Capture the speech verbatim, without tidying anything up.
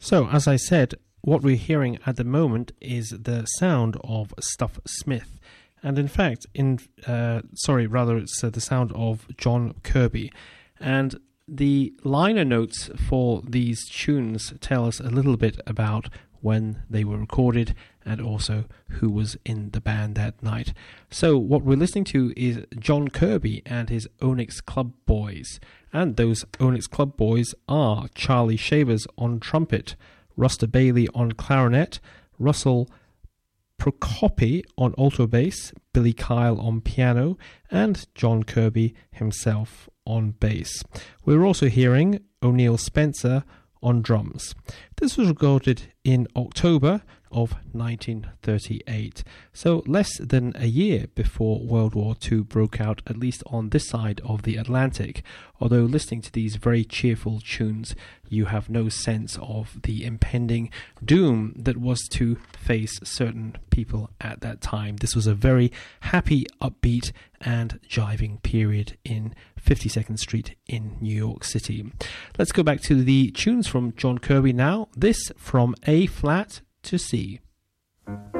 So, as I said, what we're hearing at the moment is the sound of Stuff Smith. And in fact, in uh, sorry, rather it's uh, the sound of John Kirby. And the liner notes for these tunes tell us a little bit about when they were recorded and also who was in the band that night. So what we're listening to is John Kirby and his Onyx Club Boys. And those Onyx Club Boys are Charlie Shavers on trumpet, Ruster Bailey on clarinet, Russell Procopi on alto bass, Billy Kyle on piano, and John Kirby himself on bass. We're also hearing O'Neill Spencer on drums. This was recorded in October of nineteen thirty-eight, so less than a year before World War Two broke out, at least on this side of the Atlantic. Although listening to these very cheerful tunes, you have no sense of the impending doom that was to face certain people at that time. This was a very happy, upbeat and jiving period in fifty-second Street in New York City. Let's go back to the tunes from John Kirby now. This from A flat to C.